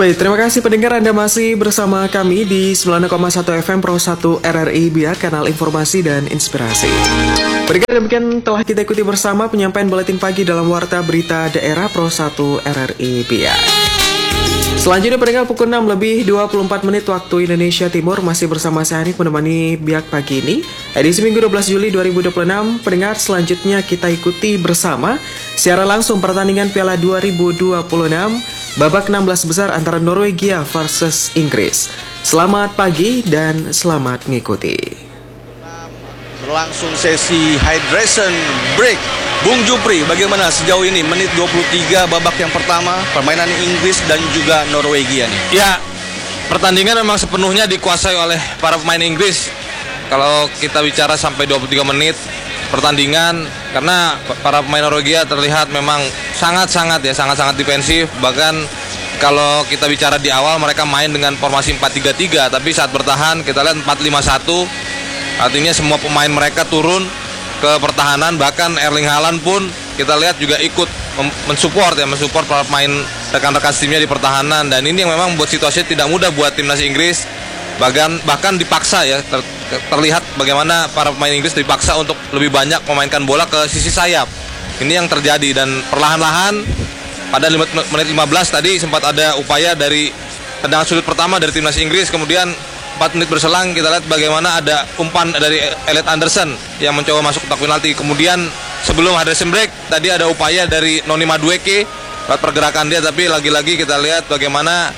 Baik, terima kasih pendengar, Anda masih bersama kami di 90,1 FM Pro 1 RRI Biak, kanal informasi dan inspirasi. Berikut demikian telah kita ikuti bersama penyampaian buletin pagi dalam Warta Berita Daerah Pro 1 RRI Biak. Selanjutnya pendengar, pukul 6:24 waktu Indonesia Timur, masih bersama saya Hanif menemani Biak pagi ini. Edisi Minggu 12 Juli 2026, pendengar, selanjutnya kita ikuti bersama secara langsung pertandingan Piala 2026 babak 16 besar antara Norwegia versus Inggris. Selamat pagi dan selamat mengikuti. Berlangsung sesi hydration break. Bung Jupri, bagaimana sejauh ini menit 23 babak yang pertama permainan Inggris dan juga Norwegia nih? Ya, pertandingan memang sepenuhnya dikuasai oleh para pemain Inggris. Kalau kita bicara sampai 23 menit pertandingan, karena para pemain Norwegia terlihat memang sangat-sangat defensif. Bahkan kalau kita bicara di awal mereka main dengan formasi 4-3-3, tapi saat bertahan kita lihat 4-5-1. Artinya semua pemain mereka turun ke pertahanan, bahkan Erling Haaland pun kita lihat juga ikut mensupport para pemain rekan-rekan timnya di pertahanan, dan ini yang memang buat situasinya tidak mudah buat timnas Inggris. Bahkan dipaksa ya, terlihat bagaimana para pemain Inggris dipaksa untuk lebih banyak memainkan bola ke sisi sayap. Ini yang terjadi, dan perlahan-lahan pada menit 15 tadi sempat ada upaya dari tendangan sudut pertama dari timnas Inggris. Kemudian 4 menit berselang kita lihat bagaimana ada umpan dari Elliot Anderson yang mencoba masuk kotak penalti. Kemudian sebelum hydration break tadi ada upaya dari Noni Madueke lewat pergerakan dia, tapi lagi-lagi kita lihat bagaimana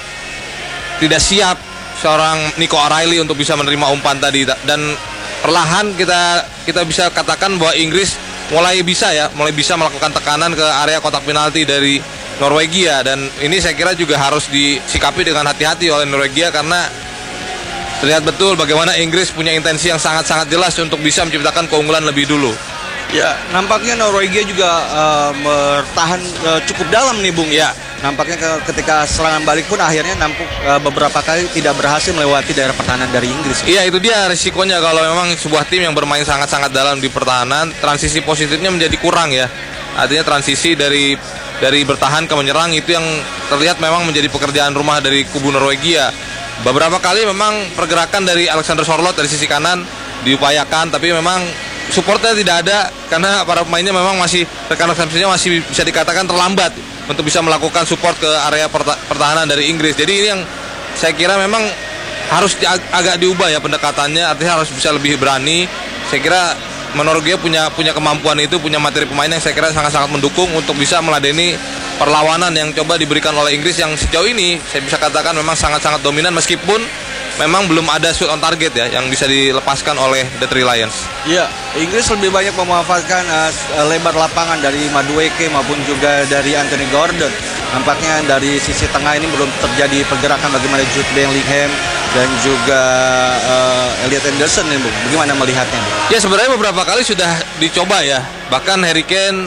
tidak siap seorang Nico O'Reilly untuk bisa menerima umpan tadi. Dan perlahan kita bisa katakan bahwa Inggris mulai bisa melakukan tekanan ke area kotak penalti dari Norwegia, dan ini saya kira juga harus disikapi dengan hati-hati oleh Norwegia, karena terlihat betul bagaimana Inggris punya intensi yang sangat-sangat jelas untuk bisa menciptakan keunggulan lebih dulu. Ya, nampaknya Norwegia juga bertahan cukup dalam nih Bung. Ya, nampaknya ketika serangan balik pun akhirnya beberapa kali tidak berhasil melewati daerah pertahanan dari Inggris. Iya, itu dia risikonya kalau memang sebuah tim yang bermain sangat-sangat dalam di pertahanan, transisi positifnya menjadi kurang ya. Artinya transisi dari bertahan ke menyerang itu yang terlihat memang menjadi pekerjaan rumah dari kubu Norwegia. Beberapa kali memang pergerakan dari Alexander Sorloth dari sisi kanan diupayakan, tapi memang supportnya tidak ada karena para pemainnya memang rekan-rekan masih bisa dikatakan terlambat untuk bisa melakukan support ke area pertahanan dari Inggris. Jadi ini yang saya kira memang harus agak diubah ya pendekatannya, artinya harus bisa lebih berani. Saya kira Norwegia punya kemampuan itu, punya materi pemain yang saya kira sangat-sangat mendukung untuk bisa meladeni perlawanan yang coba diberikan oleh Inggris yang sejauh ini saya bisa katakan memang sangat-sangat dominan, meskipun memang belum ada shoot on target ya yang bisa dilepaskan oleh The Three Lions. Ya, Inggris lebih banyak memanfaatkan lebar lapangan dari Madueke maupun juga dari Anthony Gordon. Nampaknya dari sisi tengah ini belum terjadi pergerakan bagaimana Jude Bellingham dan juga Elliot Anderson nih, Bung. Bagaimana melihatnya? Ya, sebenarnya beberapa kali sudah dicoba ya. Bahkan Harry Kane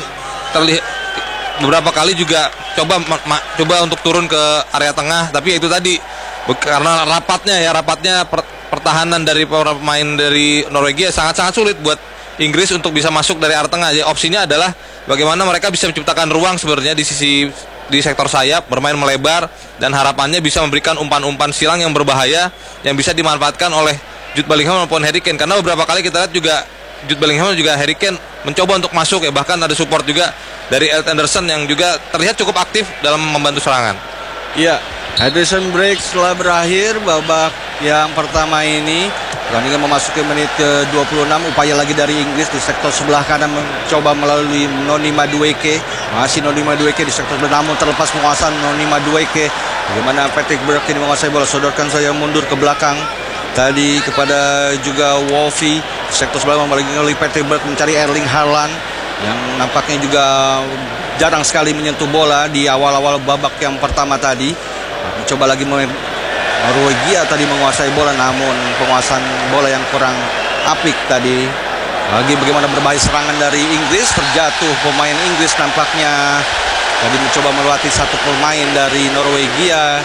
beberapa kali juga coba untuk turun ke area tengah, tapi itu tadi karena rapatnya pertahanan dari para pemain dari Norwegia sangat-sangat sulit buat Inggris untuk bisa masuk dari area tengah. Jadi opsinya adalah bagaimana mereka bisa menciptakan ruang sebenarnya di sektor sayap, bermain melebar, dan harapannya bisa memberikan umpan-umpan silang yang berbahaya yang bisa dimanfaatkan oleh Jude Bellingham maupun Harry Kane. Karena beberapa kali kita lihat juga Jude Bellingham juga Harry Kane mencoba untuk masuk ya, bahkan ada support juga dari Elliot Anderson yang juga terlihat cukup aktif dalam membantu serangan. Iya, hydration break setelah berakhir babak yang pertama ini. Pertandingan memasuki menit ke-26, upaya lagi dari Inggris di sektor sebelah kanan mencoba melalui Noni Madueke. Masih Noni Madueke di sektor sebelah, namun terlepas penguasaan Noni Madueke. Bagaimana Patrick Burke ini menguasai bola, sodorkan saya mundur ke belakang. Tadi kepada juga Wolfie, sektor sebelah melalui Patrick Burke mencari Erling Haaland yang nampaknya juga jarang sekali menyentuh bola di awal-awal babak yang pertama tadi. Coba lagi Norwegia tadi menguasai bola, namun penguasaan bola yang kurang apik tadi. Lagi bagaimana berbahaya serangan dari Inggris, terjatuh pemain Inggris nampaknya tadi mencoba melewati satu pemain dari Norwegia.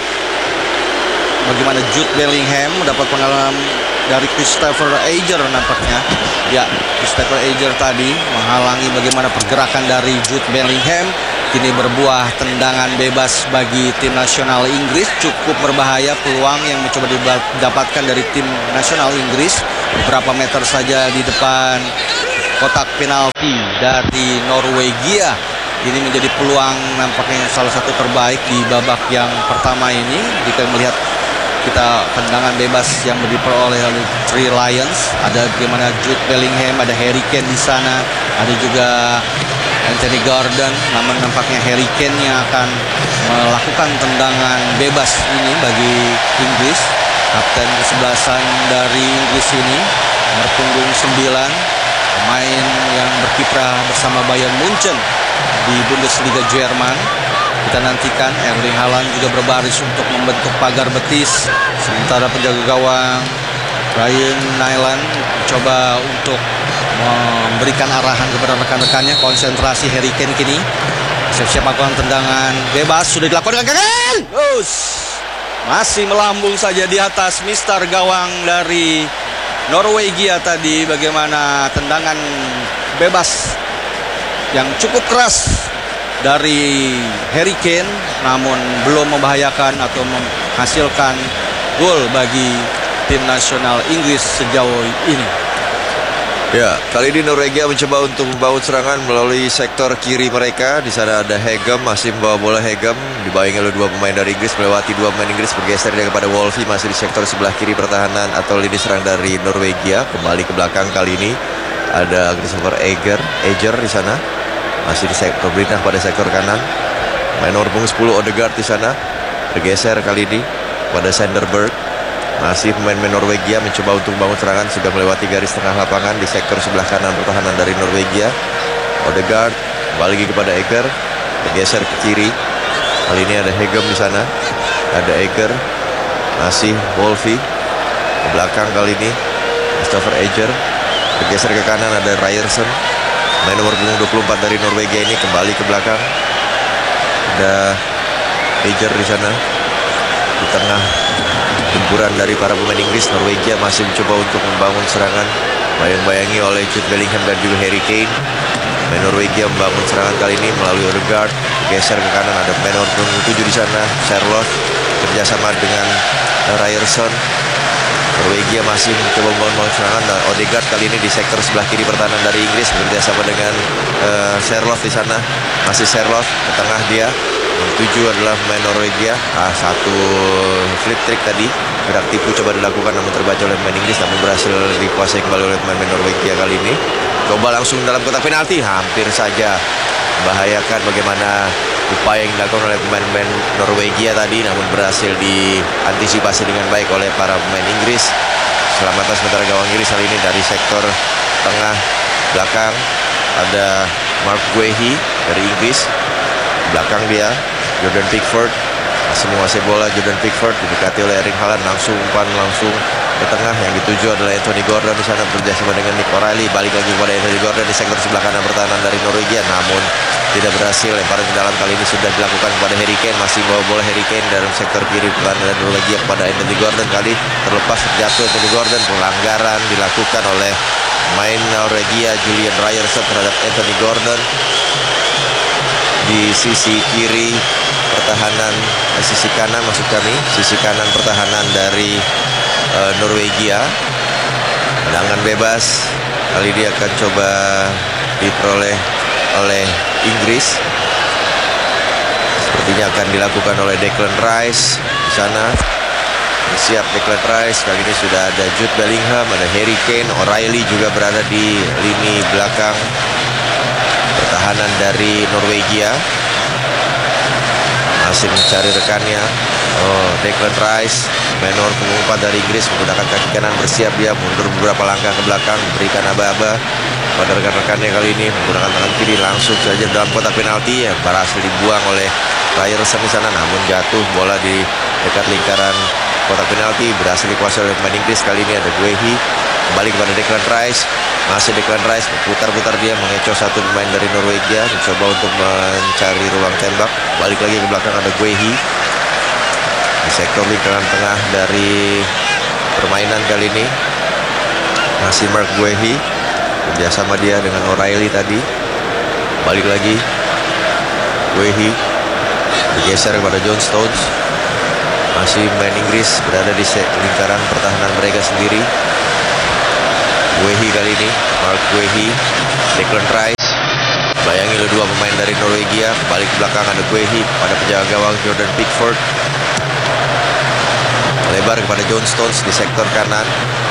Bagaimana Jude Bellingham mendapat pengalaman dari Christopher Ajer nampaknya. Ya, Christopher Ajer tadi menghalangi bagaimana pergerakan dari Jude Bellingham. kini berbuah tendangan bebas bagi tim nasional Inggris. Cukup berbahaya peluang yang mencoba didapatkan dari tim nasional Inggris. Beberapa meter saja di depan kotak penalti dari Norwegia. Ini menjadi peluang nampaknya salah satu terbaik di babak yang pertama ini. Jika melihat kita tendangan bebas yang diperoleh oleh Three Lions, ada bagaimana Jude Bellingham, ada Harry Kane di sana, ada juga Anthony Gordon. Namun nampaknya Harry Kane yang akan melakukan tendangan bebas ini bagi Inggris. Kapten kesebelasan dari Inggris ini, nomor punggung 9, pemain yang berkiprah bersama Bayern Munchen di Bundesliga Jerman. Kita nantikan Erling Haaland juga berbaris untuk membentuk pagar betis. Sementara penjaga gawang Ryan Nyland mencoba untuk memberikan arahan kepada rekan-rekannya. Konsentrasi Harry Kane kini siap-siap melakukan tendangan bebas. Sudah dilakukan dengan gagal. Masih melambung saja di atas mister gawang dari Norwegia tadi. Bagaimana tendangan bebas yang cukup keras dari Harry Kane, namun belum membahayakan atau menghasilkan gol bagi tim nasional Inggris sejauh ini. Ya, kali ini Norwegia mencoba untuk membangun serangan melalui sektor kiri mereka. Di sana ada Hegem, masih membawa bola Hegem, dibayangi oleh dua pemain dari Inggris, melewati dua pemain Inggris, bergeser dia kepada Wolfie, masih di sektor sebelah kiri pertahanan atau lini serang dari Norwegia. Kembali ke belakang kali ini ada Christopher Eger di sana, masih di sektor berpindah pada sektor kanan. Main nomor punggung 10 Odegaard di sana, bergeser kali ini pada Sanderberg. Masih pemain-pemain Norwegia mencoba untuk membangun serangan, sudah melewati garis tengah lapangan di sektor sebelah kanan pertahanan dari Norwegia. Odegaard kembali lagi kepada Eger, bergeser ke kiri. Kali ini ada Hegem di sana, ada Eger, masih Wolfie ke belakang kali ini. Christopher Eger bergeser ke kanan, ada Ryerson, main nomor punggung 24 dari Norwegia ini, kembali ke belakang. Ada Eger di sana. Di tengah gempuran dari para pemain Inggris, Norwegia masih mencoba untuk membangun serangan, bayang-bayangi oleh Jude Bellingham dan juga Harry Kane. Pemain Norwegia membangun serangan kali ini melalui Odegaard, geser ke kanan, ada pemain nomor 7 di sana, Sherlock, kerjasama dengan Ryerson. Norwegia masih mencoba membangun serangan. Odegaard kali ini di sektor sebelah kiri pertahanan dari Inggris, bekerjasama dengan Sherlock di sana, masih Sherlock ke tengah dia. Yang 7 adalah pemain Norwegia. Satu flip trick tadi, gerak tipu coba dilakukan namun terbaca oleh pemain Inggris, namun berhasil dikuasai kembali oleh pemain Norwegia kali ini. Coba langsung dalam kotak penalti, hampir saja membahayakan. Bagaimana upaya yang dilakukan oleh pemain-pemain Norwegia tadi, namun berhasil diantisipasi dengan baik oleh para pemain Inggris. Keselamatan sementara gawang Inggris kali ini dari sektor tengah belakang ada Mark Guehi dari Inggris. Belakang dia Jordan Pickford, masih menguasai bola. Jordan Pickford didekati oleh Erling Haaland, langsung umpan langsung ke tengah. Yang dituju adalah Anthony Gordon di sana, bekerjasama dengan Nick O'Reilly. Balik lagi kepada Anthony Gordon di sektor sebelah kanan pertahanan dari Norwegia, namun tidak berhasil. Lemparan ke dalam kali ini sudah dilakukan kepada Harry Kane, masih bawa bola Harry Kane dalam sektor kiri pertahanan dari Norwegia kepada Anthony Gordon. Kali terlepas terjatuh Anthony Gordon, pelanggaran dilakukan oleh main Norwegia Julian Ryerson terhadap Anthony Gordon di sisi kiri pertahanan, sisi kanan maksud kami, sisi kanan pertahanan dari Norwegia. Tendangan bebas kali ini akan coba diperoleh oleh Inggris. Sepertinya akan dilakukan oleh Declan Rice di sana. Siap Declan Rice, kali ini sudah ada Jude Bellingham, ada Harry Kane, O'Reilly juga berada di lini belakang pertahanan dari Norwegia, masih mencari rekannya. Declan Rice, main nomor punggung 4 dari Inggris, menggunakan kaki kanan, bersiap dia mundur beberapa langkah ke belakang, berikan aba-aba pada rekan-rekannya. Kali ini menggunakan tangan kiri, langsung saja dalam kotak penalti yang berhasil dibuang oleh Ryerson di sana, namun jatuh bola di dekat lingkaran kotak penalti, berhasil dikuasai oleh pemain Inggris. Kali ini ada Guehi, kembali kepada Declan Rice, masih Declan Rice putar-putar dia, mengecoh satu pemain dari Norwegia, mencoba untuk mencari ruang tembak. Balik lagi ke belakang ada Guehi di sektor lingkaran tengah dari permainan kali ini, masih Mark Guehi, kerjasama dia dengan O'Reilly tadi. Balik lagi Guehi bergeser kepada John Stones. Masih pemain Inggris berada di lingkaran pertahanan mereka sendiri. Guehi kali ini, Mark Guehi, Declan Rice. Bayangi lo dua pemain dari Norwegia. Balik ke belakang ada Guehi pada penjaga gawang Jordan Pickford. Lebar kepada John Stones di sektor kanan.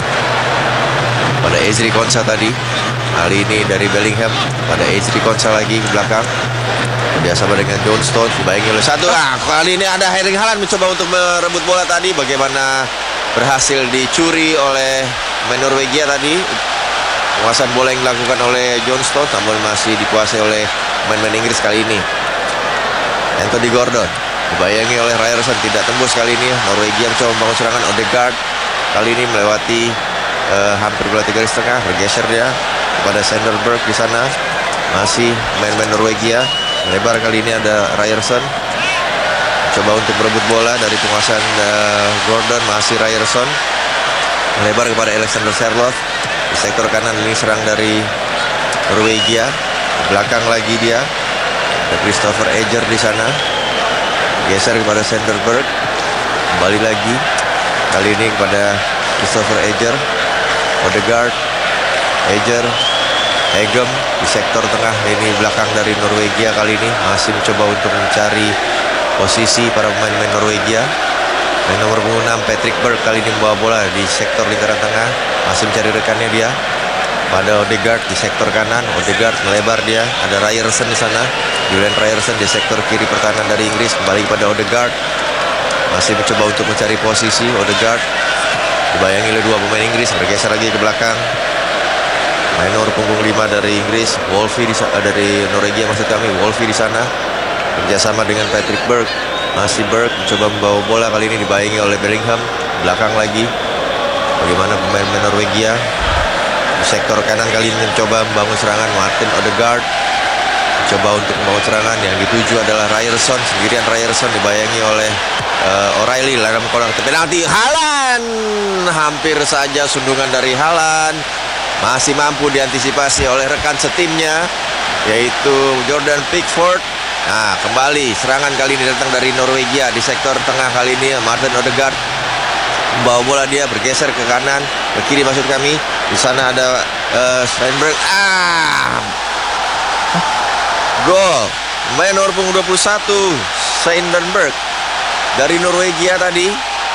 Pada Ezri Konsa tadi. Kali ini dari Bellingham pada Ezri Konsa lagi ke belakang. Kerjasama dengan John Stones, dibayangi oleh satu. Kali ini ada Erling Haaland mencoba untuk merebut bola tadi. Bagaimana berhasil dicuri oleh pemain Norwegia tadi. Penguasaan bola yang dilakukan oleh John Stones, namun masih dikuasai oleh pemain Inggris kali ini. Anthony Gordon dibayangi oleh Ryerson, tidak tembus kali ini. Norwegia mencoba membangun serangan. Odegaard kali ini melewati hampir melewati garis tengah, bergeser dia kepada Sanderberg di sana. Masih main-main Norwegia. Lebar kali ini ada Ryerson. Coba untuk merebut bola dari penguasaan Gordon. Masih Ryerson. Lebar kepada Alexander Sørloth di sektor kanan, ini serang dari Norwegia. Di belakang lagi dia ada Christopher Eger di sana. Geser kepada Sanderberg. Kembali lagi. Kali ini kepada Christopher Eger. Odegaard, Eger, Hegem di sektor tengah. Ini belakang dari Norwegia kali ini masih mencoba untuk mencari posisi para pemain Norwegia. Dan nomor 6 Patrick Berg kali ini membawa bola di sektor lingkaran tengah, masih mencari rekannya dia. Pada Odegaard di sektor kanan. Odegaard melebar dia. Ada Ryerson di sana. Julian Ryerson di sektor kiri pertahanan dari Inggris. Kembali pada Odegaard. Masih mencoba untuk mencari posisi. Odegaard dibayangi oleh dua pemain Inggris. Bergeser lagi ke belakang. Main nomor punggung 5 dari Inggris, Wolfie dari Norwegia maksud kami. Wolfie di sana kerjasama dengan Patrick Berg. Masih Berg mencoba membawa bola, kali ini dibayangi oleh Bellingham. Belakang lagi. Bagaimana pemain Norwegia di sektor kanan kali ini mencoba membangun serangan. Martin Odegaard mencoba untuk membangun serangan. Yang dituju adalah Ryerson. Sendirian Ryerson dibayangi oleh O'Reilly dalam kolam penalti. Haaland, hampir saja sundungan dari Haaland. Masih mampu diantisipasi oleh rekan setimnya, yaitu Jordan Pickford. Nah, kembali serangan kali ini datang dari Norwegia di sektor tengah. Kali ini Martin Odegaard membawa bola, dia bergeser ke kanan, ke kiri maksud kami. Di sana ada Steinberg. Gol. Main nomor punggung 21 Steinberg dari Norwegia tadi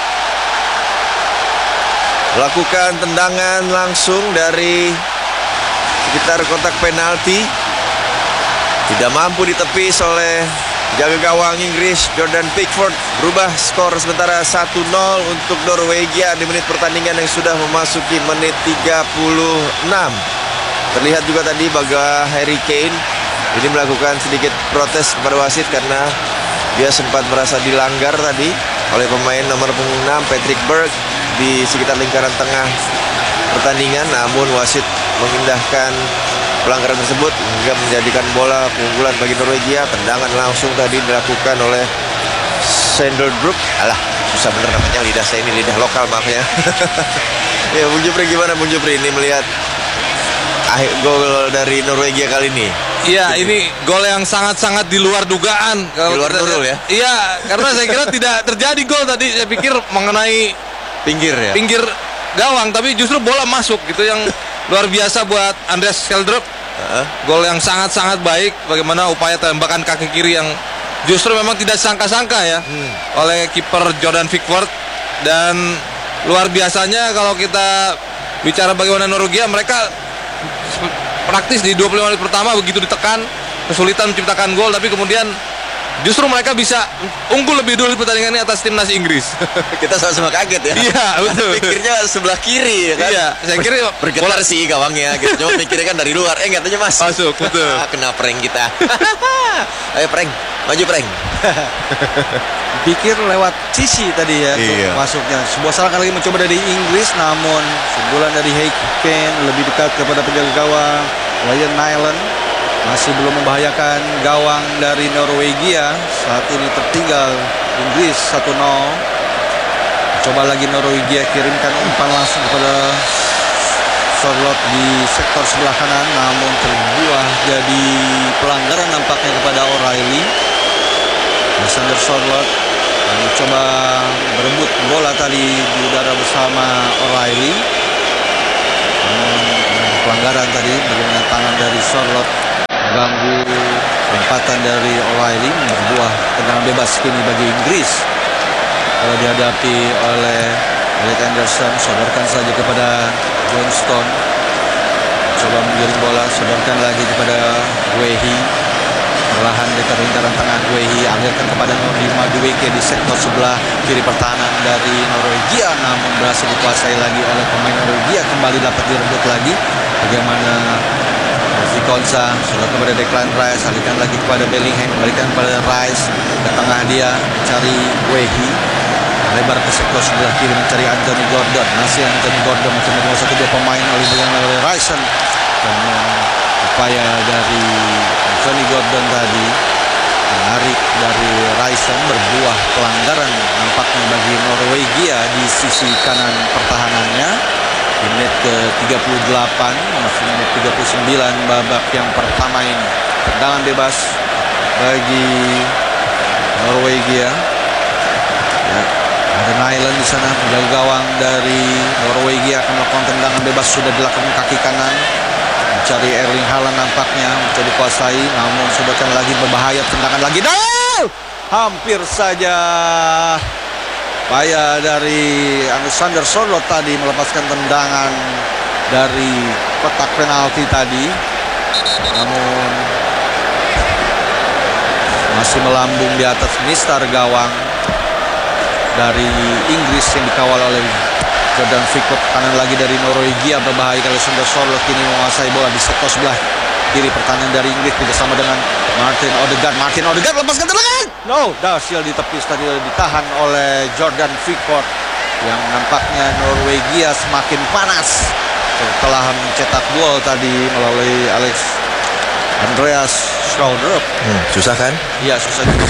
melakukan tendangan langsung dari sekitar kotak penalti. Tidak mampu ditepis oleh jaga gawang Inggris Jordan Pickford. Berubah skor sementara 1-0 untuk Norwegia di menit pertandingan yang sudah memasuki menit 36. Terlihat juga tadi bahwa Harry Kane ini melakukan sedikit protes kepada wasit karena dia sempat merasa dilanggar tadi oleh pemain nomor punggung 6 Patrick Berg di sekitar lingkaran tengah pertandingan. Namun wasit mengindahkan pelanggaran tersebut hingga menjadikan bola keunggulan bagi Norwegia. Tendangan langsung tadi dilakukan oleh Sanderberg. Alah, susah bener namanya, lidah saya ini lidah lokal, maaf ya. Ya, Bung Jupri gimana Bung Jupri ini melihat gol dari Norwegia kali ini? Iya, ini gol yang sangat-sangat di luar dugaan. Di luar Nurul ya? Iya, karena saya kira tidak terjadi gol tadi. Saya pikir mengenai pinggir ya? Pinggir gawang, tapi justru bola masuk gitu, yang luar biasa buat Andreas Schjelderup. Gol yang sangat-sangat baik. Bagaimana upaya tembakan kaki kiri yang justru memang tidak sangka-sangka ya oleh kiper Jordan Pickford. Dan luar biasanya kalau kita bicara bagaimana Norwegia, mereka praktis di 25 menit pertama begitu ditekan, kesulitan menciptakan gol, tapi kemudian justru mereka bisa unggul lebih dulu di pertandingan ini atas timnas Inggris. Kita sama-sama kaget ya. Iya, betul. Pikirnya sebelah kiri ya kan. Iya, saya kira bergetar sih gawangnya gitu. Cuma pikirnya kan dari luar. Katanya mas. Masuk, betul. Kena prank kita. Ayo prank, maju prank. Pikir lewat sisi tadi ya, iya, masuknya. Sebuah serangan lagi mencoba dari Inggris, namun sundulan dari Harry Kane lebih dekat kepada penjaga gawang Ryan Nyland. Masih belum membahayakan gawang dari Norwegia. Saat ini tertinggal Inggris 1-0. Coba lagi Norwegia kirimkan umpan langsung kepada Sørloth di sektor sebelah kanan, namun terbuah jadi pelanggaran nampaknya kepada O'Reilly. Alexander Sorloth mencoba berebut bola tadi di udara bersama O'Reilly. Pelanggaran tadi bagaimana tangan dari Sorloth mengganggu lompatan dari O'Reilly, berbuah tendangan bebas kini bagi Inggris. Kalau dihadapi oleh Elliot Anderson, sodorkan saja kepada Johnston. Coba menggiring bola, sodorkan lagi kepada Guehi. Perlahan dekat lingkaran tengah Guehi, alirkan kepada Nordi Madueke di sektor sebelah kiri pertahanan dari Norwegia, namun berhasil dikuasai lagi oleh pemain Norwegia. Kembali dapat direbut lagi. Bagaimana Zikonsa, sudah kepada Declan Rice, alihkan lagi kepada Bellingham, kembalikan kepada Rice, ke tengah dia mencari Guehi, lebar ke sektor sebelah kiri mencari Anthony Gordon. Masih Anthony Gordon masih menguasai kedua pemain oleh Ryerson. Karena upaya dari Anthony Gordon tadi menarik dari Ryerson berbuah pelanggaran nampaknya bagi Norwegia di sisi kanan pertahanannya. Di menit ke-38 masih menit 39 babak yang pertama ini. Tendangan bebas bagi Norwegia. Ya, ada Nyland di sana menjaga gawang dari Norwegia akan melakukan tendangan bebas, sudah dilakukan kaki kanan. Mencari Erling Haaland nampaknya mencoba dikuasai, namun sodorkan lagi berbahaya, tendangan lagi. Hampir saja upaya dari Alexander Sorloth tadi melepaskan tendangan dari kotak penalti tadi, namun masih melambung di atas mistar gawang dari Inggris yang dikawal oleh Jordan Pickford. Kanan lagi dari Norwegia berbahaya. Alexander Sorloth kini menguasai bola di sektor sebelah kiri pertahanan dari Inggris bersama dengan Martin Odegaard. Lepaskan tendangan. Darsil ditepis tadi, ditahan oleh Jordan Pickford, yang nampaknya Norwegia semakin panas setelah mencetak gol tadi melalui Andreas Schaldrup. Susah kan? Iya, susah juga.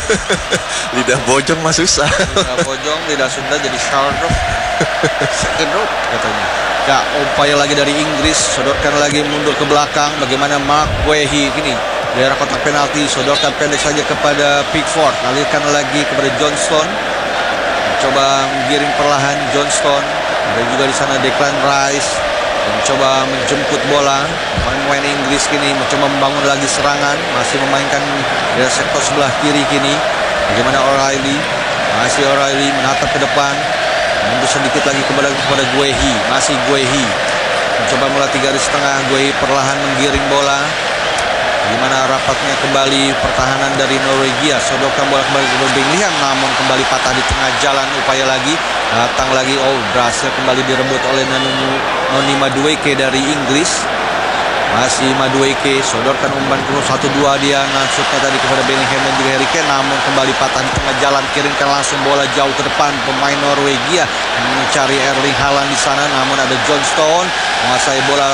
Lidah bojong mah susah. Lidah bojong, lidah Sunda jadi Schaldrup. Schaldrup katanya. Ya, upaya lagi dari Inggris, sodorkan lagi mundur ke belakang. Bagaimana Mark Guehi ini daerah kotak penalti, sodorkan pendek saja kepada Pickford, alihkan lagi kepada Johnston. Coba menggiring perlahan Johnston. Ada juga di sana Declan Rice mencoba menjemput bola. Pemain Inggris kini mencoba membangun lagi serangan, masih memainkan di sektor sebelah kiri kini. Bagaimana O'Reilly? Masih O'Reilly menatap ke depan. Mundur sedikit lagi kepada Guehi. Masih Guehi mencoba melatih garis tengah. Guehi perlahan menggiring bola. Bagaimana rapatnya kembali pertahanan dari Norwegia. Sodorkan bola kembali ke Bellingham, namun kembali patah di tengah jalan. Upaya lagi, datang lagi. Berhasil kembali direbut oleh Noni Madueke dari Inggris. Masih Madueke, sodorkan umpan ke 1-2 dia. Nansutnya tadi kepada Bellingham dan juga Harry Kane, namun kembali patah di tengah jalan. Kirimkan langsung bola jauh ke depan. Pemain Norwegia mencari Erling Haaland di sana, namun ada Johnston menguasai bola,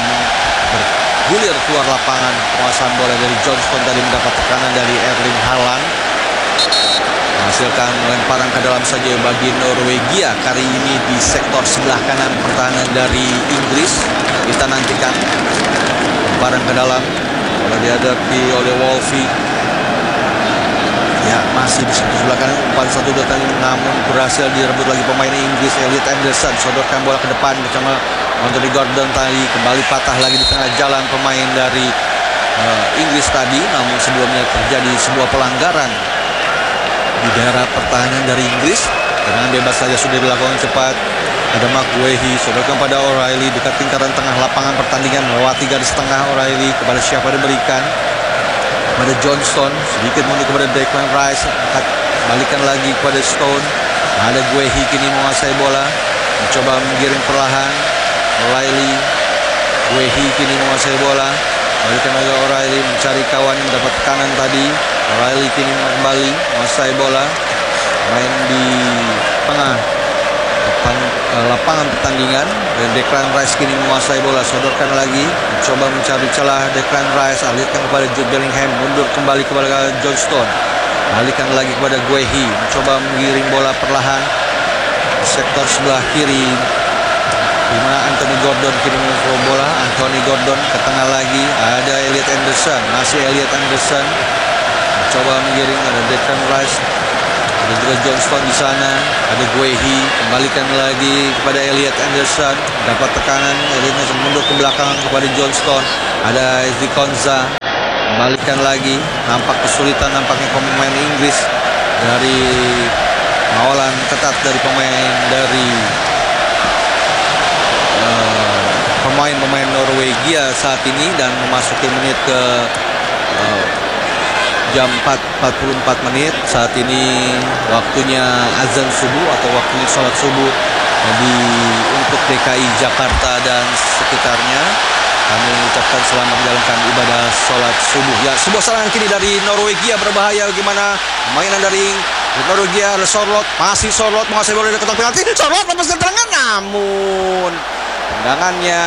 gulir keluar lapangan. Penguasaan bola dari Johnston tadi mendapat tekanan dari Erling Haaland, menghasilkan lemparan ke dalam saja bagi Norwegia kali ini di sektor sebelah kanan pertahanan dari Inggris. Kita nantikan lemparan ke dalam bola dihadapi oleh Wolfie. Ya, masih di sektor sebelah kanan, umpan 1-2 tadi, namun berhasil direbut lagi pemain Inggris. Elliot Anderson sodorkan bola ke depan bersama Anthony Gordon tadi, kembali patah lagi di tengah jalan pemain dari Inggris tadi, namun sebelumnya terjadi sebuah pelanggaran di daerah pertahanan dari Inggris. Tendangan bebas saja sudah dilakukan cepat. Ada Mark Guehi, sodorkan pada O'Reilly dekat lingkaran tengah lapangan pertandingan, melewati garis tengah. O'Reilly kepada siapa diberikan? Pada Johnston, sedikit mundur kepada Declan Rice, balikan lagi kepada Stone. Ada Guehi kini menguasai bola, mencoba menggiring perlahan. O'Reilly, Guehi kini menguasai bola, balikan lagi O'Reilly mencari kawan, mendapat tekanan tadi. O'Reilly kini kembali menguasai bola, main di tengah lapangan pertandingan, dan Declan Rice kini menguasai bola, sodorkan lagi, mencoba mencari celah. Declan Rice alihkan kepada Jude Bellingham, mundur kembali kepada Johnston, alihkan lagi kepada Guehi, mencoba menggiring bola perlahan di sektor sebelah kiri, di mana Anthony Gordon kini membawa bola. Anthony Gordon ke tengah lagi, ada Elliot Anderson, masih Elliot Anderson mencoba menggiring, ada Declan Rice, ada juga Johnston di sana, ada Guehi, kembalikan lagi kepada Elliot Anderson, dapat tekanan, Elliot Anderson mundur ke belakang kepada Johnston, ada Ezri Konza, kembalikan lagi, nampak kesulitan nampaknya pemain Inggris dari pengawalan ketat dari pemain pemain Norwegia saat ini, dan memasuki menit ke jam 4:44 menit. Saat ini waktunya azan subuh atau waktunya sholat subuh untuk DKI Jakarta dan sekitarnya. Kami ucapkan selamat menjalankan ibadah sholat subuh. Ya, sebuah serangan kini dari Norwegia berbahaya. Bagaimana mainan dari Norwegia? Sorloth, masih Sorloth menguasai bola dari kotak penalti. Sorloth lepaskan tendangan, namun tendangannya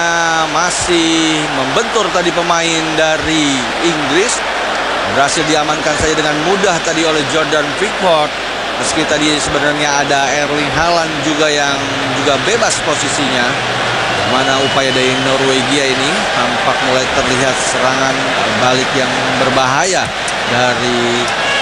masih membentur tadi pemain dari Inggris. Berhasil diamankan saja dengan mudah tadi oleh Jordan Pickford. Meski tadi sebenarnya ada Erling Haaland juga yang juga bebas posisinya. Mana upaya dari Norwegia ini tampak mulai terlihat serangan balik yang berbahaya dari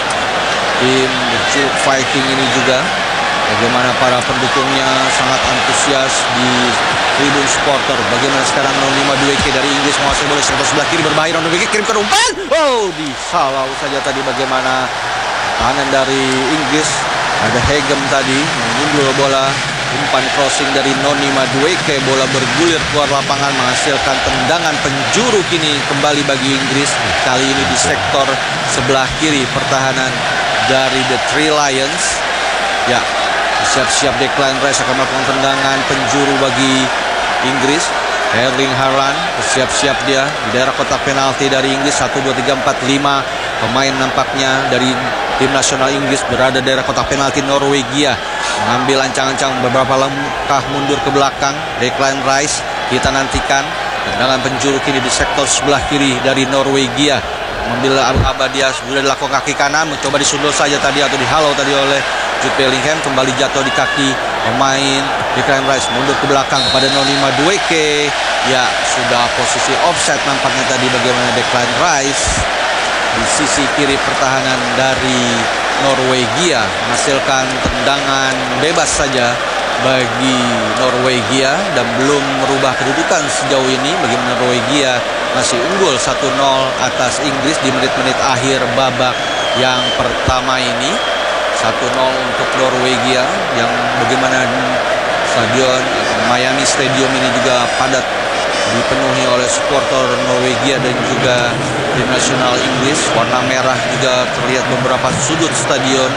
tim The Chief Viking ini juga. Bagaimana para pendukungnya sangat antusias di tribun supporter. Bagaimana sekarang 05 Dueke dari Inggris menguasai bola sebelah kiri, berbahaya. Dueke kirim ke umpan. Oh, disalau saja tadi. Bagaimana tahanan dari Inggris, ada Hegem tadi mengunduh bola. Umpan crossing dari Noni Madueke, bola bergulir keluar lapangan menghasilkan tendangan penjuru kini kembali bagi Inggris. Kali ini di sektor sebelah kiri pertahanan dari The Three Lions. Ya, siap-siap Declan Rice akan melakukan tendangan penjuru bagi Inggris. Erling Haaland bersiap-siap dia di daerah kotak penalti dari Inggris. 1, 2, 3, 4, 5 pemain nampaknya dari tim nasional Inggris berada di daerah kotak penalti Norwegia, mengambil ancang-ancang beberapa langkah mundur ke belakang. Declan Rice, kita nantikan tendangan penjuru kini di sektor sebelah kiri dari Norwegia. Mengambil aba dia sudah dilakukan kaki kanan, mencoba disundul saja tadi atau dihalau tadi oleh Jude Bellingham, kembali jatuh di kaki pemain Declan Rice, mundur ke belakang pada Noni Madueke. Ya, sudah posisi offside nampaknya tadi. Bagaimana Declan Rice di sisi kiri pertahanan dari Norwegia menghasilkan tendangan bebas saja bagi Norwegia dan belum merubah kedudukan sejauh ini. Bagaimana Norwegia masih unggul 1-0 atas Inggris di menit-menit akhir babak yang pertama ini. 1-0 untuk Norwegia, yang bagaimana stadion Miami Stadium ini juga padat dipenuhi oleh supporter Norwegia dan juga tim nasional Inggris. Warna merah juga terlihat beberapa sudut stadion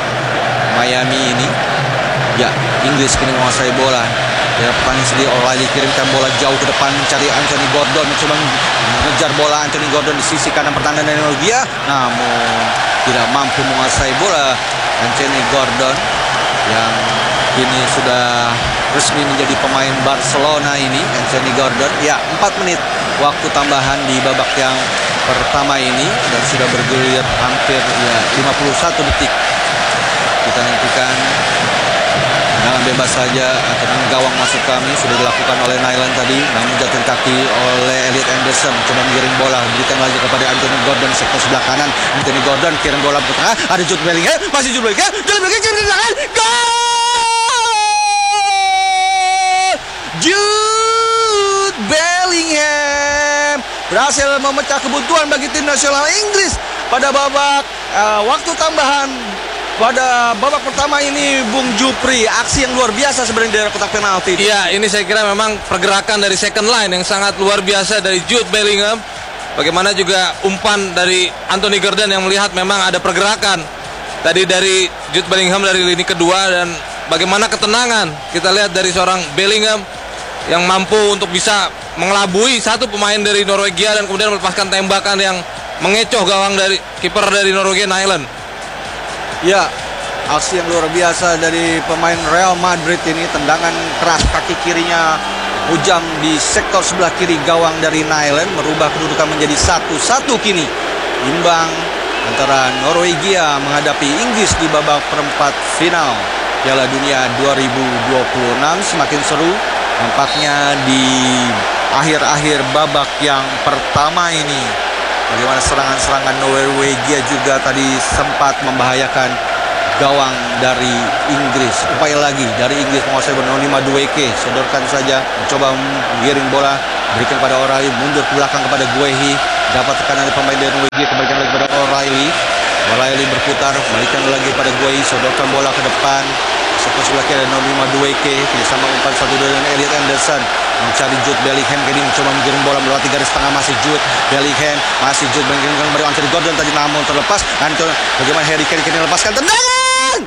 Miami ini. Ya, Inggris kini menguasai bola. Ya, pertandingan sendiri O'Reilly kirimkan bola jauh ke depan mencari Anthony Gordon, mencoba mengejar bola Anthony Gordon di sisi kanan pertahanan dari Norwegia, namun tidak mampu menguasai bola. Anthony Gordon yang kini sudah resmi menjadi pemain Barcelona ini, Anthony Gordon. Ya, 4 menit waktu tambahan di babak yang pertama ini dan sudah bergulir hampir 51 detik. Kita nantikan tendangan bebas saja atau gawang masuk kami sudah dilakukan oleh Nyland tadi, namun jatuh kaki oleh Elliot Anderson, coba mengiring bola, berikan lagi kepada Anthony Gordon sektor sebelah kanan. Anthony Gordon kirim bola ke tengah, ada Jude Bellingham, masih Jude Bellingham kirim ke tangan, gol! Jude Bellingham berhasil memecah kebuntuan bagi tim nasional Inggris pada babak waktu tambahan. Pada babak pertama ini, Bung Jupri, aksi yang luar biasa sebenarnya di daerah kotak penalti. Iya, ini saya kira memang pergerakan dari second line yang sangat luar biasa dari Jude Bellingham. Bagaimana juga umpan dari Anthony Gordon yang melihat memang ada pergerakan tadi dari Jude Bellingham dari lini kedua, dan bagaimana ketenangan kita lihat dari seorang Bellingham yang mampu untuk bisa mengelabui satu pemain dari Norwegia dan kemudian melepaskan tembakan yang mengecoh gawang dari kiper dari Norwegia, Nyland. Ya, aksi yang luar biasa dari pemain Real Madrid ini. Tendangan keras kaki kirinya hujam di sektor sebelah kiri gawang dari Nyland, merubah kedudukan menjadi 1-1 kini. Imbang antara Norwegia menghadapi Inggris di babak perempat final Piala Dunia 2026. Semakin seru nampaknya di akhir-akhir babak yang pertama ini. bagaimana serangan-serangan Norwegia juga tadi sempat membahayakan gawang dari Inggris. Upaya lagi dari Inggris menguasai bola. Noni Madueke sodorkan saja, mencoba menggiring bola, berikan pada O'Reilly, mundur ke belakang kepada Guehi, dapat tekanan dari pemain dari Norwegia, kembalikan lagi kepada O'Reilly berputar, balikan lagi pada Guehi, sodorkan bola ke depan. Sektor sebelah kiri ada Noni Madueke, sama umpan 1-2 dengan Elliot Anderson, mencari Jude Bellingham, kini mencoba menggiring bola melewati garis tengah, masih Jude Bellingham, mengirimkan kembali Anthony Gordon tadi, namun terlepas. Bagaimana Harry Kane kini lepaskan tendangan,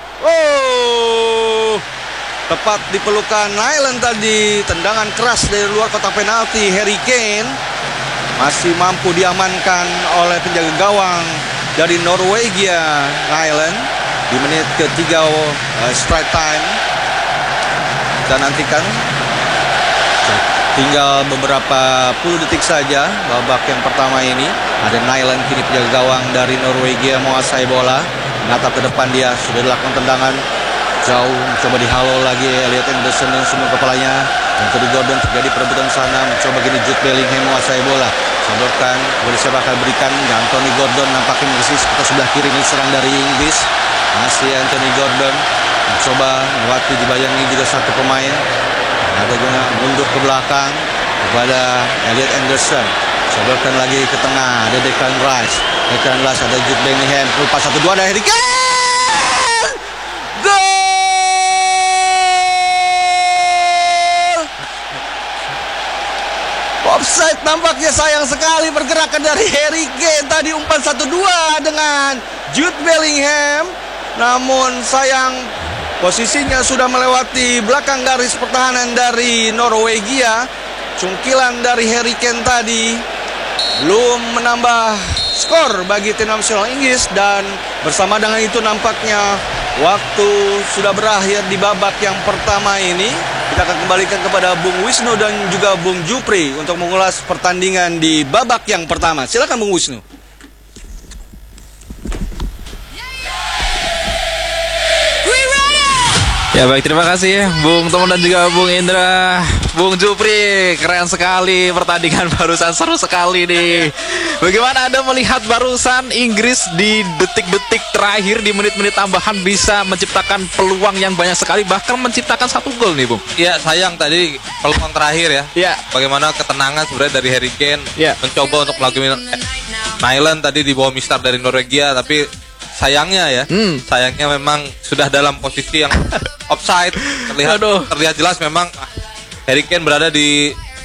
tepat di pelukan Nyland tadi, tendangan keras dari luar kotak penalti. Harry Kane masih mampu diamankan oleh penjaga gawang dari Norwegia, Nyland, di menit ketiga strike time. Kita nantikan, tinggal beberapa puluh detik saja babak yang pertama ini. Ada Nyland kini penjaga gawang dari Norwegia menguasai bola, menatap ke depan, dia sudah dilakukan tendangan jauh, mencoba dihalau lagi Elliot Anderson yang semua kepalanya. Anthony Gordon, terjadi perebutan sana, mencoba gini Jude Bellingham menguasai bola, sodorkan, boleh siapa akan berikan. Anthony Gordon nampaknya mengisi sekitar sebelah kiri, ini serang dari Inggris. Masih Anthony Gordon mencoba melewati, dibayangi juga satu pemain. Ada guna mundur ke belakang kepada Elliot Anderson, sodorkan lagi ke tengah, ada Declan Rice, ada Jude Bellingham, lepas 1-2 ada Harry Kane. Offside nampaknya, sayang sekali pergerakan dari Harry Kane. Tadi umpan 1-2 dengan Jude Bellingham, namun sayang posisinya sudah melewati belakang garis pertahanan dari Norwegia. Cungkilan dari Harry Kane tadi belum menambah skor bagi tim nasional Inggris, dan bersama dengan itu nampaknya waktu sudah berakhir di babak yang pertama ini. Kita akan kembalikan kepada Bung Wisnu dan juga Bung Jupri untuk mengulas pertandingan di babak yang pertama. Silakan Bung Wisnu. Ya baik, terima kasih Bung Tomon dan juga Bung Indra, Bung Jupri. Keren sekali pertandingan barusan, seru sekali nih. Bagaimana Anda melihat barusan Inggris di detik-detik terakhir, di menit-menit tambahan bisa menciptakan peluang yang banyak sekali, bahkan menciptakan 1 gol nih Bung? Ya sayang tadi peluang terakhir ya. Ya. Bagaimana ketenangan sebenarnya dari Harry Kane, Ya. mencoba untuk melakukan Nyland tadi di bawah mistar dari Norwegia, tapi sayangnya memang sudah dalam posisi yang offside. Terlihat jelas memang Harry Kane berada di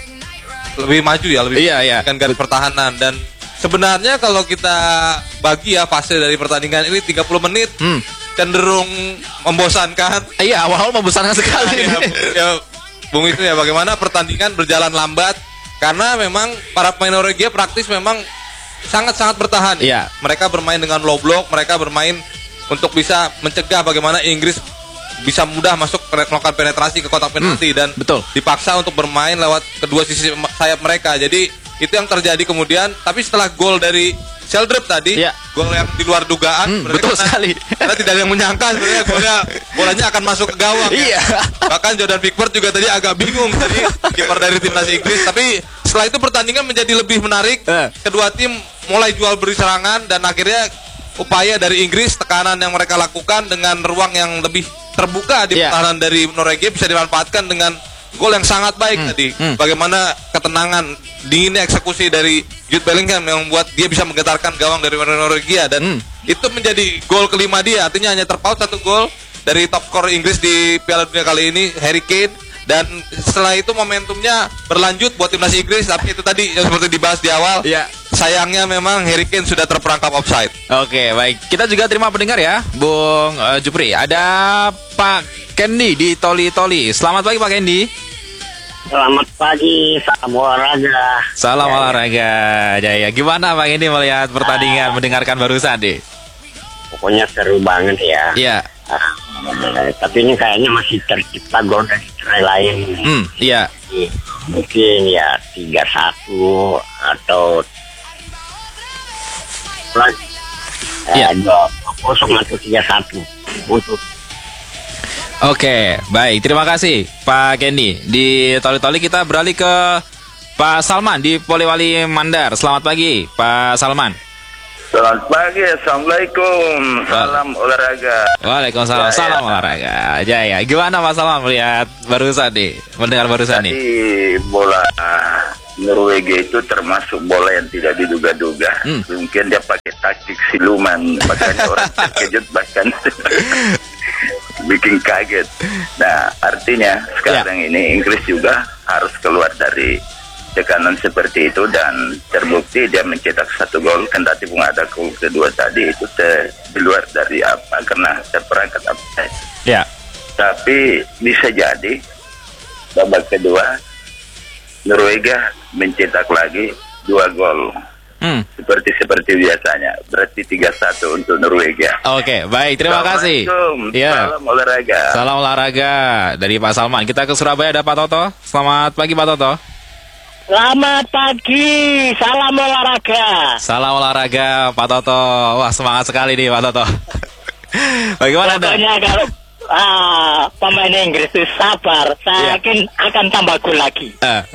lebih maju ya, lebih dengan garis pertahanan. Dan sebenarnya kalau kita bagi ya fase dari pertandingan ini 30 menit cenderung membosankan. Iya, awal membosankan sekali. Ya, Bung itu ya, bagaimana pertandingan berjalan lambat karena memang para pemain Norwegia praktis memang sangat-sangat bertahan. Iya. Mereka bermain dengan low block, mereka bermain untuk bisa mencegah bagaimana Inggris bisa mudah masuk melakukan penetrasi ke kotak penalti, dan betul, dipaksa untuk bermain lewat kedua sisi sayap mereka. Jadi itu yang terjadi kemudian. Tapi setelah gol dari Sheldrop tadi, gol yang di luar dugaan, betul sekali. Karena tidak ada yang menyangka sebenarnya bolanya akan masuk ke gawang. Iya. Bahkan Jordan Pickford juga tadi agak bingung tadi, kiper dari timnas Inggris. Tapi setelah itu pertandingan menjadi lebih menarik. Kedua tim mulai jual beri serangan, dan akhirnya upaya dari Inggris, tekanan yang mereka lakukan dengan ruang yang lebih terbuka di pertahanan dari Norwegia bisa dimanfaatkan dengan gol yang sangat baik tadi. Bagaimana ketenangan, dinginnya eksekusi dari Jude Bellingham yang membuat dia bisa menggetarkan gawang dari Norwegia, dan itu menjadi gol kelima dia. Artinya hanya terpaut 1 gol dari top skor Inggris di Piala Dunia kali ini, Harry Kane. Dan setelah itu momentumnya berlanjut buat timnas Inggris, tapi itu tadi yang seperti dibahas di awal. Sayangnya memang Harry Kane sudah terperangkap offside. Oke, baik. Kita juga terima pendengar ya, Bung Jupri. Ada Pak Kendi di Toli-Toli. Selamat pagi Pak Kendi. Selamat pagi, salam olahraga. Salam olahraga, Jaya. Gimana Pak Kendi melihat pertandingan, mendengarkan barusan deh? Pokoknya seru banget ya. Iya. Tapi ini kayaknya masih tercipta gol dari cerai lain. Iya. Mungkin ya 3-1 atau 2-0 atau 3-1 untuk. Oke, baik. Terima kasih Pak Kendi. Di Toli-Toli kita beralih ke Pak Salman di Polewali Mandar. Selamat pagi, Pak Salman. Selamat pagi, Assalamualaikum. Salam olahraga. Waalaikumsalam, Jaya. salam olahraga. Jaya, gimana Pak Salman melihat barusan nih, mendengar barusan nih? Tadi bola Norwegia itu termasuk bola yang tidak diduga-duga. Mungkin dia pakai taktik siluman, makanya orang terkejut bahkan bikin kaget. Nah, artinya sekarang ini Inggris juga harus keluar dari tekanan seperti itu dan terbukti dia mencetak 1 gol. Kendati pun ada gol kedua tadi itu di luar dari apa karena terperangkap apa. Ya. Tapi bisa jadi babak kedua Norwegia mencetak lagi 2 gol. Seperti biasanya. Berarti 3-1 untuk Norwegia. Oke, baik, terima kasih. Ya. Salam olahraga. Salam olahraga dari Pak Salman. Kita ke Surabaya, ada Pak Toto. Selamat pagi Pak Toto. Selamat pagi, salam olahraga. Salam olahraga Pak Toto. Wah, semangat sekali nih Pak Toto. Bagaimana Anda? Pokoknya kalau pemain Inggris itu sabar, saya yakin akan tambah gol lagi.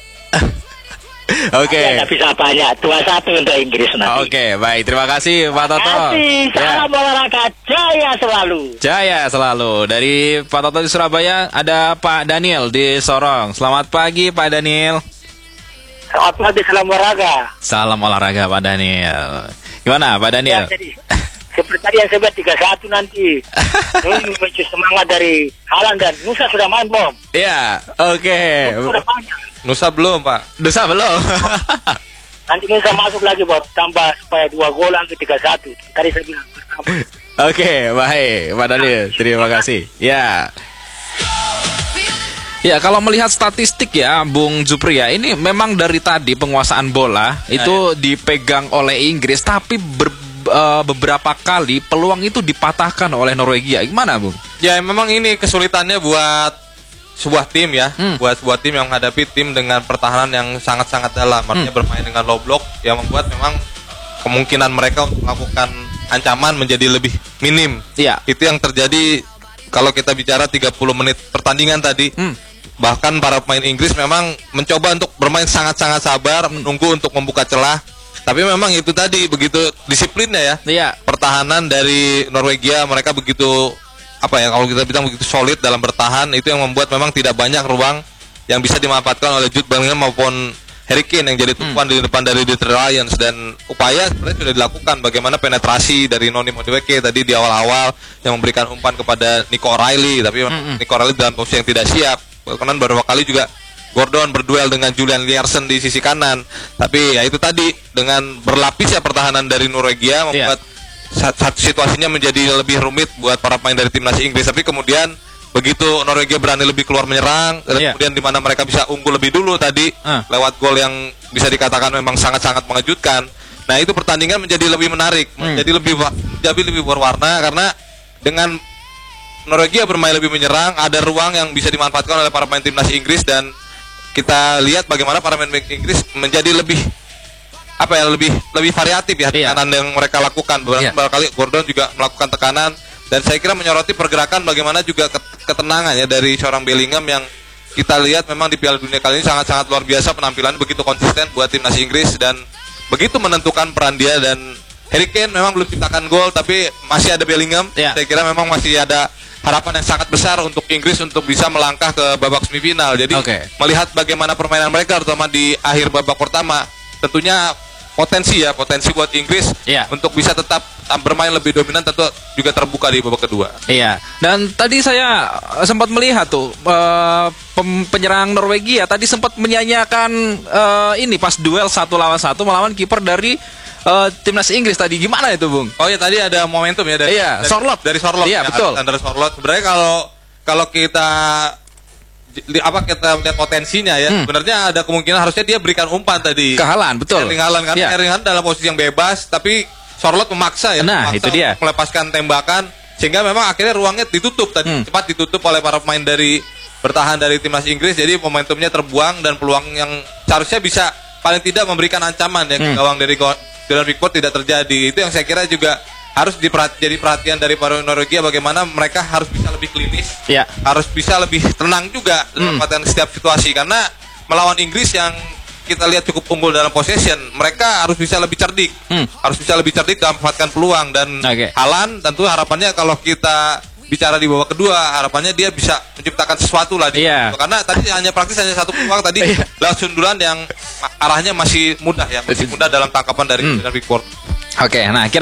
Oke. Tidak bisa banyak, 2-1 untuk Inggris nanti. Oke, baik, terima kasih Pak Toto. Terima kasih, salam olahraga, jaya selalu. Jaya selalu. Dari Pak Toto di Surabaya ada Pak Daniel di Sorong. Selamat pagi Pak Daniel. Selamat pagi, salam olahraga. Salam olahraga Pak Daniel. Gimana Pak Daniel? Ya, jadi, seperti tadi yang saya buat 3-1 nanti. Ini memicu semangat dari Haaland dan Nusa sudah main belum? Iya, oke. Sudah banyak. Nusa belum, Pak. Nusa belum. Nanti Nusa masuk lagi buat tambah supaya 2 gol lagi 3-1. Tadi saya bilang. Oke, baik Pak Daniel. Terima kasih. Ya. Ya, kalau melihat statistik ya, Bung Jupri ya, ini memang dari tadi penguasaan bola itu dipegang oleh Inggris, tapi beberapa kali peluang itu dipatahkan oleh Norwegia. Gimana, Bung? Ya, memang ini kesulitannya buat sebuah tim ya, buat sebuah tim yang menghadapi tim dengan pertahanan yang sangat-sangat dalam, artinya bermain dengan low block yang membuat memang kemungkinan mereka untuk melakukan ancaman menjadi lebih minim. Iya. Itu yang terjadi kalau kita bicara 30 menit pertandingan tadi. Bahkan para pemain Inggris memang mencoba untuk bermain sangat-sangat sabar, menunggu untuk membuka celah. Tapi memang itu tadi begitu disiplinnya ya. Iya. Pertahanan dari Norwegia mereka begitu kalau kita bilang begitu solid dalam bertahan, itu yang membuat memang tidak banyak ruang yang bisa dimanfaatkan oleh Jude Bellingham maupun Harry Kane yang jadi tumpuan di depan dari Detroit Lions. Dan upaya sebenarnya sudah dilakukan, bagaimana penetrasi dari Noni Madueke tadi di awal-awal yang memberikan umpan kepada Nico O'Reilly, tapi Nico O'Reilly dalam posisi yang tidak siap. Bahkan beberapa kali juga Gordon berduel dengan Julian Larsen di sisi kanan. Tapi ya itu tadi, dengan berlapis ya pertahanan dari Norwegia membuat situasinya menjadi lebih rumit buat para pemain dari timnas Inggris. Tapi kemudian begitu Norwegia berani lebih keluar menyerang, dan kemudian di mana mereka bisa unggul lebih dulu tadi lewat gol yang bisa dikatakan memang sangat-sangat mengejutkan. Nah, itu pertandingan menjadi lebih menarik, menjadi lebih berwarna karena dengan Norwegia bermain lebih menyerang, ada ruang yang bisa dimanfaatkan oleh para pemain timnas Inggris, dan kita lihat bagaimana para pemain Inggris menjadi lebih lebih variatif ya tekanan yang mereka lakukan. Beberapa kali Gordon juga melakukan tekanan, dan saya kira menyoroti pergerakan bagaimana juga ketenangan ya dari seorang Bellingham yang kita lihat memang di Piala Dunia kali ini sangat-sangat luar biasa penampilannya, begitu konsisten buat timnas Inggris dan begitu menentukan peran dia. Dan Harry Kane memang belum ciptakan gol, tapi masih ada Bellingham. Saya kira memang masih ada harapan yang sangat besar untuk Inggris untuk bisa melangkah ke babak semifinal. Jadi melihat bagaimana permainan mereka terutama di akhir babak pertama, tentunya potensi buat Inggris untuk bisa tetap bermain lebih dominan tentu juga terbuka di babak kedua. Iya. Dan tadi saya sempat melihat tuh penyerang Norwegia tadi sempat menyanyiakan ini pas duel 1 lawan 1 melawan kiper dari timnas Inggris tadi. Gimana itu, Bung? Oh ya, tadi ada momentum ya dari Sorloth. Dari Sorloth. Iya, betul. Dari Sorloth. Sebenarnya kalau kita lihat potensinya ya, sebenarnya ada kemungkinan harusnya dia berikan umpan tadi ke Haaland, betul. Erling Haaland, karena Erling Haaland dalam posisi yang bebas, tapi Sorloth memaksa ya, itu dia, melepaskan tembakan sehingga memang akhirnya ruangnya ditutup tadi, cepat ditutup oleh para pemain dari bertahan dari timnas Inggris. Jadi momentumnya terbuang dan peluang yang seharusnya bisa paling tidak memberikan ancaman ya ke gawang dari Jordan Pickford tidak terjadi. Itu yang saya kira juga harus jadi perhatian dari para Norwegia, bagaimana mereka harus bisa lebih klinis, harus bisa lebih tenang juga dalam setiap situasi, karena melawan Inggris yang kita lihat cukup unggul dalam possession, mereka harus bisa lebih cerdik. Harus bisa lebih cerdik dalam memanfaatkan peluang. Dan Haaland tentu harapannya kalau kita bicara di babak kedua, harapannya dia bisa menciptakan sesuatu lah. Karena tadi hanya satu peluang tadi lewat sundulan yang arahnya masih mudah ya, masih mudah dalam tangkapan dari Pickford. Oke, nah